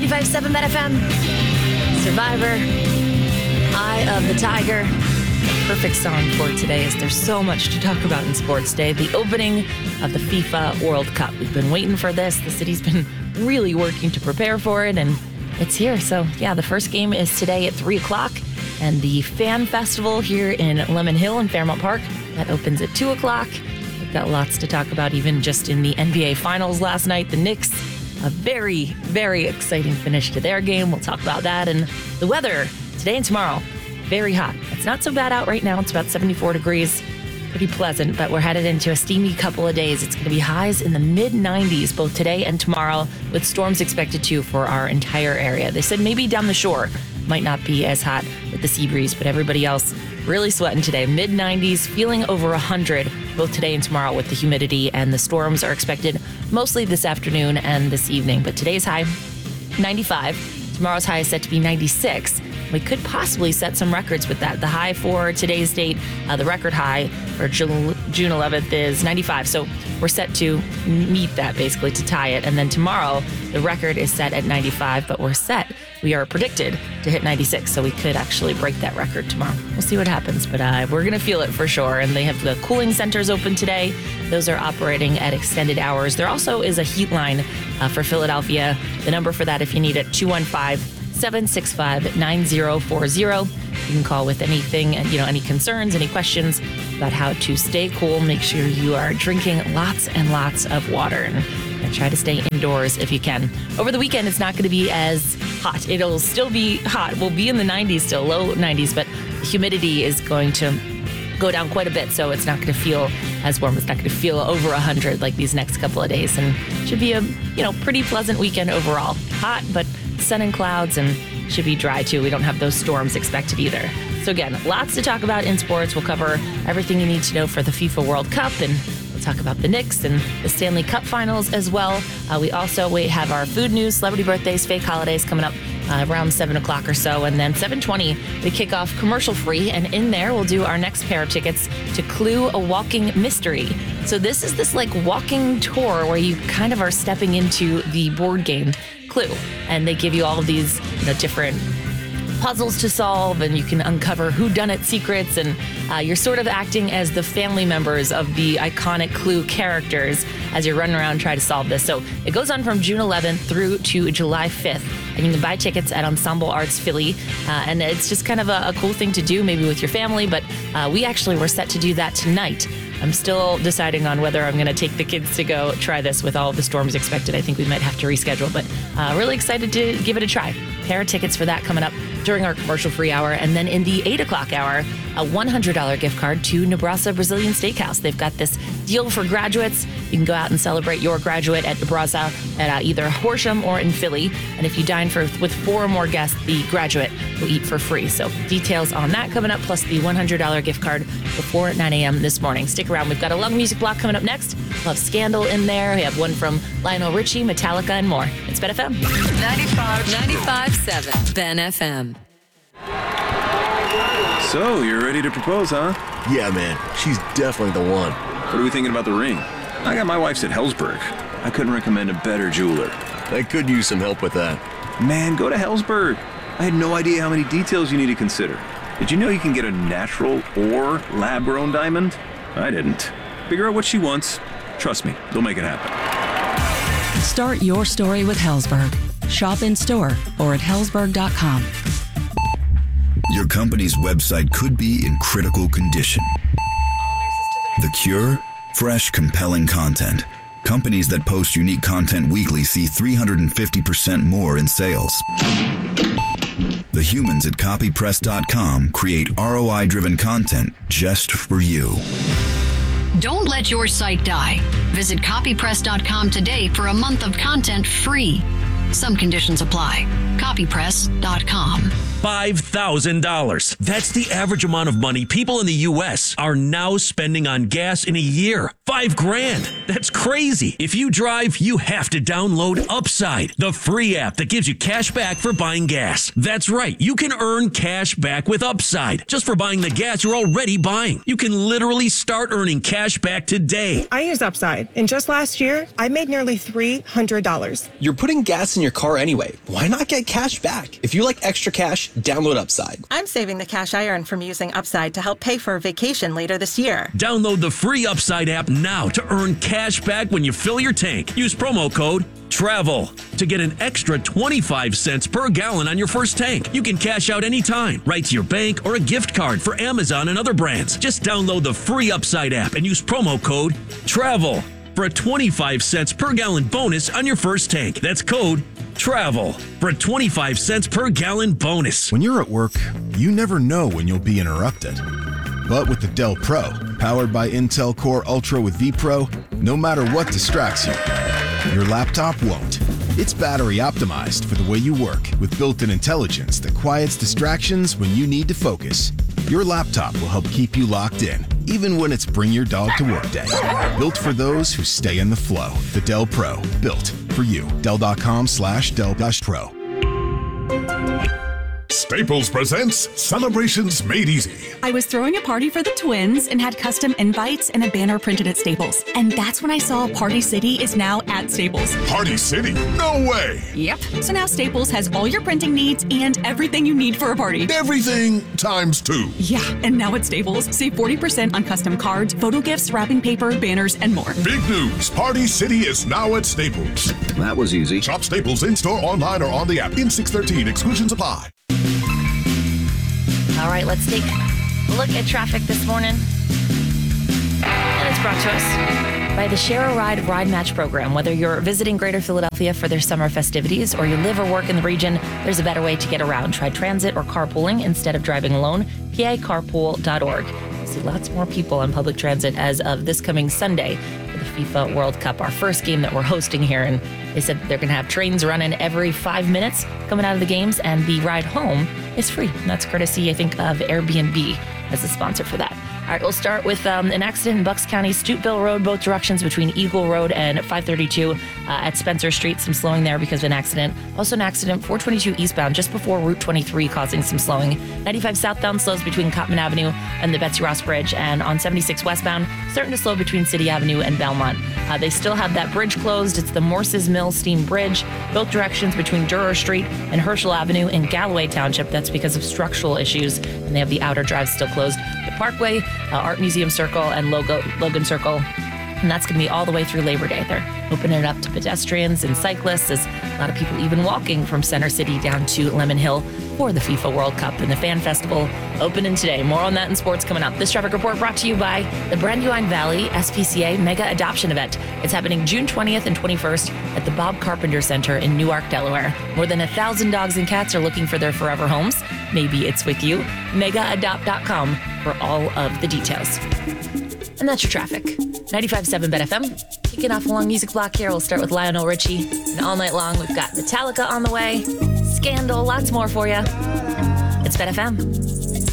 95.7 Met FM. Survivor. Eye of the Tiger. Perfect song for today, as there's so much to talk about in sports today. The opening of the FIFA World Cup. We've been waiting for this. The city's been really working to prepare for it, and it's here. So, yeah, the first game is today at 3 o'clock, and the Fan Festival here in Lemon Hill in Fairmount Park, that opens at 2 o'clock. We've got lots to talk about, even just in the NBA Finals last night. The Knicks, a very, very exciting finish to their game. We'll talk about that. And the weather today and tomorrow, very hot. It's not so bad out right now. It's about 74 degrees. Pretty pleasant, but we're headed into a steamy couple of days. It's going to be highs in the mid-90s both today and tomorrow, with storms expected to for our entire area. They said maybe down the shore might not be as hot with the sea breeze, but everybody else really sweating today. Mid-90s, feeling over 100 both today and tomorrow with the humidity, and the storms are expected mostly this afternoon and this evening. But today's high, 95. Tomorrow's high is set to be 96. We could possibly set some records with that. The high for today's date, the record high for June 11th is 95. So we're set to meet that, basically, to tie it. And then tomorrow, the record is set at 95, but we are predicted to hit 96. So we could actually break that record tomorrow. We'll see what happens, but we're going to feel it for sure. And they have the cooling centers open today. Those are operating at extended hours. There also is a heat line for Philadelphia. The number for that, if you need it, 215-765-9040. You can call with anything, any concerns, any questions about how to stay cool. Make sure you are drinking lots and lots of water, and try to stay indoors if you can. Over the weekend, it's not going to be as hot. It'll still be hot. We'll be in the 90s still, low 90s, but the humidity is going to go down quite a bit, so it's not going to feel as warm. It's not going to feel over 100 like these next couple of days, and should be a pretty pleasant weekend overall. Hot, but sun and clouds, and should be dry too. We don't have those storms expected either. So again, lots to talk about in sports. We'll cover everything you need to know for the FIFA World Cup, and we'll talk about the Knicks and the Stanley Cup Finals as well. We also have our food news, celebrity birthdays, fake holidays coming up around 7 o'clock or so. And then 7:20, we kick off commercial free, and in there we'll do our next pair of tickets to Clue, a Walking Mystery. So this is this walking tour where you kind of are stepping into the board game Clue, and they give you all of these different puzzles to solve, and you can uncover whodunit secrets, and you're sort of acting as the family members of the iconic Clue characters as you're running around trying to solve this. So it goes on from June 11th through to July 5th, and you can buy tickets at Ensemble Arts Philly, and it's just kind of a cool thing to do maybe with your family, but we actually were set to do that tonight. I'm still deciding on whether I'm going to take the kids to go try this with all of the storms expected. I think we might have to reschedule, but really excited to give it a try. Pair of tickets for that coming up during our commercial-free hour. And then in the 8 o'clock hour, a $100 gift card to Nebraska Brazilian Steakhouse. They've got this deal for graduates. You can go out and celebrate your graduate at Nebraska at either Horsham or in Philly. And if you dine with 4 or more guests, the graduate will eat for free. So details on that coming up, plus the $100 gift card before 9 a.m. this morning. Stick around. We've got a long music block coming up next. We'll have Scandal in there. We have one from Lionel Richie, Metallica, and more. It's Ben FM. 95.7 Ben FM. So, you're ready to propose, huh? Yeah, man. She's definitely the one. What are we thinking about the ring? I got my wife's at Hellsberg. I couldn't recommend a better jeweler. I could use some help with that. Man, go to Hellsberg. I had no idea how many details you need to consider. Did you know you can get a natural or lab-grown diamond? I didn't. Figure out what she wants. Trust me, they'll make it happen. Start your story with Hellsberg. Shop in store or at hellsberg.com. Your company's website could be in critical condition. The cure? Fresh, compelling content. Companies that post unique content weekly see 350% more in sales. The humans at copypress.com create ROI-driven content just for you. Don't let your site die. Visit copypress.com today for a month of content free. Some conditions apply. Copypress.com. $5,000. That's the average amount of money people in the U.S. are now spending on gas in a year. $5,000. That's crazy. If you drive, you have to download Upside, the free app that gives you cash back for buying gas. That's right. You can earn cash back with Upside just for buying the gas you're already buying. You can literally start earning cash back today. I use Upside, and just last year, I made nearly $300. You're putting gas in your car anyway. Why not get cash back? If you like extra cash, download Upside. I'm saving the cash I earn from using Upside to help pay for a vacation later this year. Download the free Upside app now to earn cash back when you fill your tank. Use promo code TRAVEL to get an extra 25 cents per gallon on your first tank. You can cash out anytime, right to your bank or a gift card for Amazon and other brands. Just download the free Upside app and use promo code TRAVEL for a 25 cents per gallon bonus on your first tank. That's code TRAVEL for a 25 cents per gallon bonus. When you're at work, you never know when you'll be interrupted. But with the Dell Pro, powered by Intel Core Ultra with vPro, no matter what distracts you, your laptop won't. It's battery optimized for the way you work with built-in intelligence that quiets distractions when you need to focus. Your laptop will help keep you locked in, even when it's bring your dog to work day. Built for those who stay in the flow. The Dell Pro, built for you. Dell.com/Dell-Pro. Staples presents Celebrations Made Easy. I was throwing a party for the twins and had custom invites and a banner printed at Staples. And that's when I saw Party City is now at Staples. Party City? No way! Yep. So now Staples has all your printing needs and everything you need for a party. Everything times 2. Yeah, and now at Staples, save 40% on custom cards, photo gifts, wrapping paper, banners, and more. Big news! Party City is now at Staples. That was easy. Shop Staples in-store, online, or on the app. In 613, exclusions apply. All right, let's take a look at traffic this morning. And it's brought to us by the Share a Ride Ride Match program. Whether you're visiting Greater Philadelphia for their summer festivities or you live or work in the region, there's a better way to get around. Try transit or carpooling instead of driving alone. PACarpool.org. We'll see lots more people on public transit as of this coming Sunday for the FIFA World Cup, our first game that we're hosting here. And they said they're going to have trains running every 5 minutes coming out of the games, and the ride home is free. And that's courtesy, I think, of Airbnb as a sponsor for that. All right, we'll start with an accident in Bucks County, Stuteville Road, both directions between Eagle Road and 532 at Spencer Street. Some slowing there because of an accident. Also an accident, 422 eastbound, just before Route 23, causing some slowing. 95 southbound slows between Cottman Avenue and the Betsy Ross Bridge. And on 76 westbound, starting to slow between City Avenue and Belmont. They still have that bridge closed. It's the Morse's Mill Steam Bridge, both directions between Durer Street and Herschel Avenue in Galloway Township. That's because of structural issues, and they have the outer drive still closed. The Parkway, Art Museum Circle, and Logan Circle. And that's going to be all the way through Labor Day. They're opening it up to pedestrians and cyclists, as a lot of people even walking from Center City down to Lemon Hill for the FIFA World Cup and the Fan Festival opening today. More on that in sports coming up. This traffic report brought to you by the Brandywine Valley SPCA Mega Adoption Event. It's happening June 20th and 21st at the Bob Carpenter Center in Newark, Delaware. More than 1,000 dogs and cats are looking for their forever homes. Maybe it's with you. MegaAdopt.com for all of the details. And that's your traffic. 95.7 Bet FM. Kicking off a long music block here. We'll start with Lionel Richie. And all night long, we've got Metallica on the way. Scandal, lots more for you. It's Bet FM.